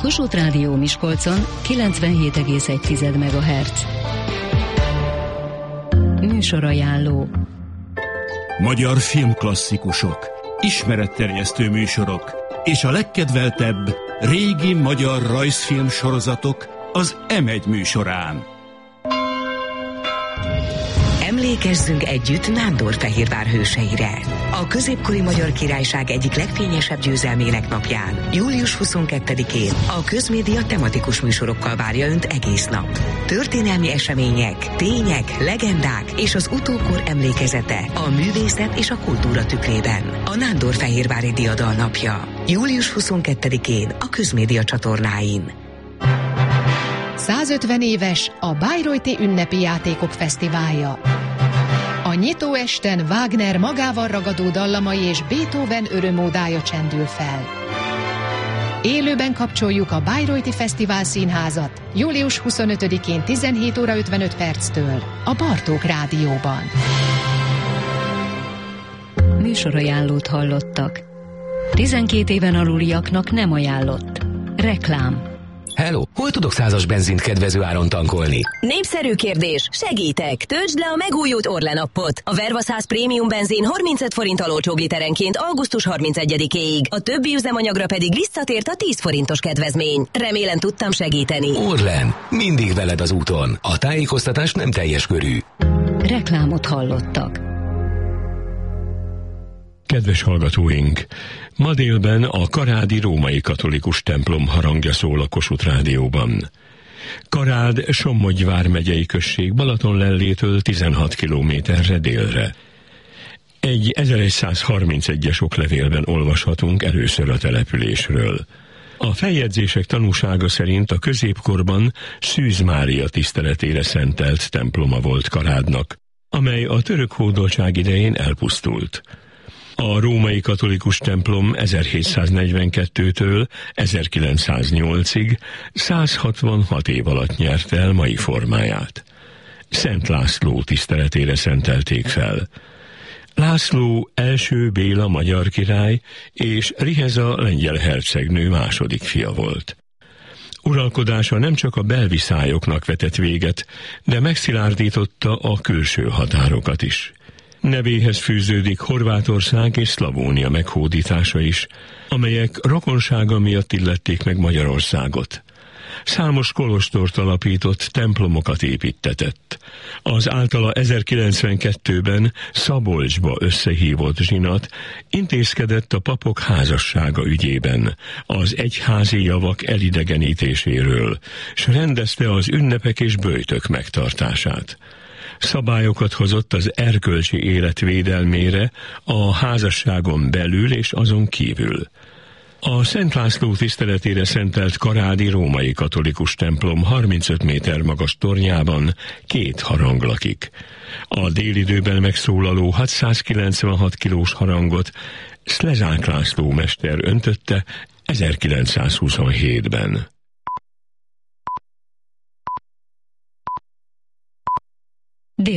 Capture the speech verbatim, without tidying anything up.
Kossuth Rádió Miskolcon kilencvenhét egész egy megahertz. Műsorajánló. Magyar filmklasszikusok, ismeretterjesztő műsorok és a legkedveltebb régi magyar rajzfilm sorozatok az em egy műsorán. Emlékezzünk együtt Nándorfehérvár hőseire. A középkori Magyar Királyság egyik legfényesebb győzelmének napján, július huszonkettedikén a Közmédia tematikus műsorokkal várja Önt egész nap. Történelmi események, tények, legendák és az utókor emlékezete a művészet és a kultúra tükrében. A Nándorfehérvári Diadal napja. július huszonkettedikén a Közmédia csatornáin. százötven éves a Bayreuthi Ünnepi Játékok Fesztiválja. A nyitó esten Wagner magával ragadó dallamai és Beethoven örömódája csendül fel. Élőben kapcsoljuk a Bayreuthi Fesztivál Színházat július huszonötödikén tizenhét óra ötvenöt perctől a Bartók Rádióban. Műsorajánlót hallottak. tizenkét éven aluliaknak nem ajánlott. Reklám. Hello, hol tudok százas benzint kedvező áron tankolni? Népszerű kérdés, segítek! Töltsd le a megújult Orlen appot. A Verva száz prémium benzin harmincöt forinttal olcsóbb literenként augusztus harmincegyedikéig. A többi üzemanyagra pedig visszatért a tíz forintos kedvezmény. Remélem tudtam segíteni. Orlen, mindig veled az úton. A tájékoztatás nem teljes körű. Reklámot hallottak. Kedves hallgatóink! Ma délben a karádi római katolikus templom harangja szól a Kossuth Rádióban. Karád Somogy vármegyei község Balatonlellétől tizenhat kilométerre délre. Egy ezerszázharmincegyes oklevélben olvashatunk először a településről. A feljegyzések tanúsága szerint a középkorban Szűz Mária tiszteletére szentelt temploma volt Karádnak, amely a török hódoltság idején elpusztult. A római katolikus templom ezerhétszáznegyvenkettőtől ezerkilencszáznyolcig száz hatvanhat év alatt nyerte el mai formáját. Szent László tiszteletére szentelték fel. László első Béla magyar király és Riheza lengyel hercegnő második fia volt. Uralkodása nem csak a belviszályoknak vetett véget, de megszilárdította a külső határokat is. Nevéhez fűződik Horvátország és Szlavónia meghódítása is, amelyek rokonsága miatt illették meg Magyarországot. Számos kolostort alapított, templomokat építtetett. Az általa ezerkilencvenkettőben Szabolcsba összehívott zsinat intézkedett a papok házassága ügyében, az egyházi javak elidegenítéséről, s rendezte az ünnepek és böjtök megtartását. Szabályokat hozott az erkölcsi élet védelmére a házasságon belül és azon kívül. A Szent László tiszteletére szentelt karádi római katolikus templom harmincöt méter magas tornyában két harang lakik. A délidőben megszólaló hatszázkilencvenhat kilós harangot Szlezák László mester öntötte ezerkilencszázhuszonhétben.